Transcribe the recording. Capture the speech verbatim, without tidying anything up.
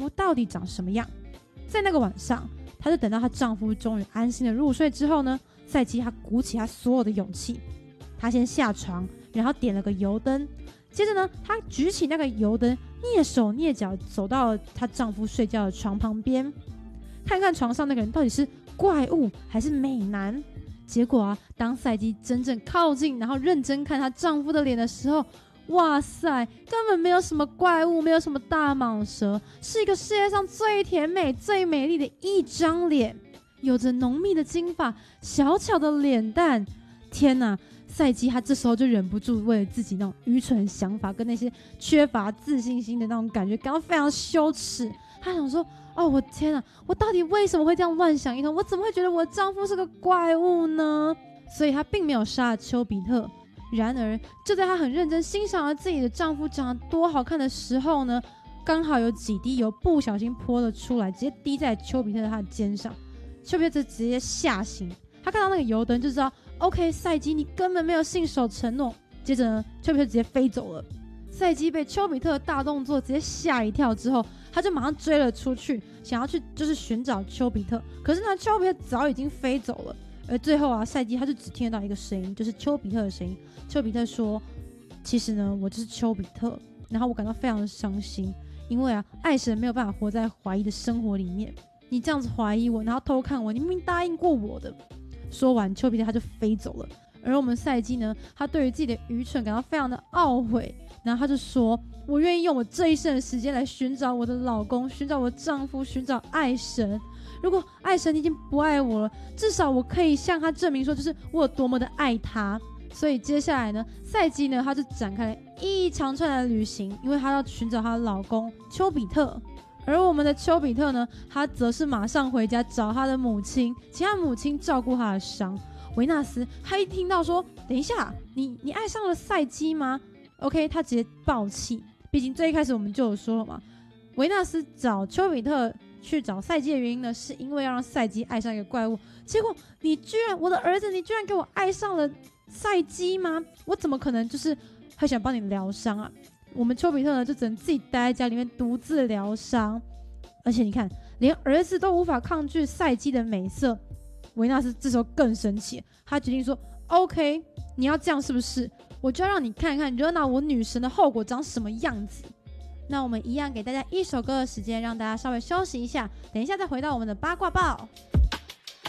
夫到底长什么样。在那个晚上，她就等到她丈夫终于安心的入睡之后呢，赛姬她鼓起她所有的勇气，她先下床，然后点了个油灯，接着呢，她举起那个油灯，蹑手蹑脚走到了她丈夫睡觉的床旁边，看看床上那个人到底是怪物还是美男。结果啊，当赛姬真正靠近，然后认真看她丈夫的脸的时候，哇塞，根本没有什么怪物，没有什么大蟒蛇，是一个世界上最甜美最美丽的一张脸，有着浓密的金发，小巧的脸蛋。天哪，赛姬她这时候就忍不住为了自己那种愚蠢的想法跟那些缺乏自信心的那种感觉感到非常羞耻。她想说，哦，我天啊，我到底为什么会这样乱想一通？我怎么会觉得我丈夫是个怪物呢？所以她并没有杀了丘比特。然而，就在她很认真欣赏了自己的丈夫长得多好看的时候呢，刚好有几滴油不小心泼了出来，直接滴在丘比特他的肩上。丘比特直接吓醒，他看到那个油灯就知道 OK， 赛姬你根本没有信守承诺。接着呢，丘比特直接飞走了。赛姬被丘比特的大动作直接吓一跳之后，他就马上追了出去，想要去就是寻找丘比特。可是呢，丘比特早已经飞走了。而最后啊，赛姬他就只听到一个声音，就是丘比特的声音。丘比特说：“其实呢，我就是丘比特。”然后我感到非常的伤心，因为啊，爱神没有办法活在怀疑的生活里面。你这样子怀疑我，然后偷看我，你明明答应过我的。说完，丘比特他就飞走了。而我们赛姬呢，他对于自己的愚蠢感到非常的懊悔，然后他就说：“我愿意用我这一生的时间来寻找我的老公，寻找我丈夫，寻找爱神。如果爱神已经不爱我了，至少我可以向他证明说，就是我有多么的爱他。”所以接下来呢，赛姬呢，她就展开了一长串的旅行，因为她要寻找她的老公丘比特。而我们的丘比特呢，他则是马上回家找他的母亲，请他母亲照顾他的伤。维纳斯他一听到说，等一下，你你爱上了赛姬吗 ？OK， 他直接爆气。毕竟最一开始我们就有说了嘛，维纳斯找丘比特去找赛姬的原因呢，是因为要让赛姬爱上一个怪物。结果你居然，我的儿子，你居然给我爱上了赛姬吗？我怎么可能就是会想帮你疗伤啊？我们丘比特呢，就只能自己待在家里面独自疗伤。而且你看，连儿子都无法抗拒赛姬的美色。维纳斯这时候更生气，他决定说 OK， 你要这样是不是？我就要让你看看惹恼我女神的后果长什么样子。那我们一样给大家一首歌的时间，让大家稍微休息一下，等一下再回到我们的八卦报。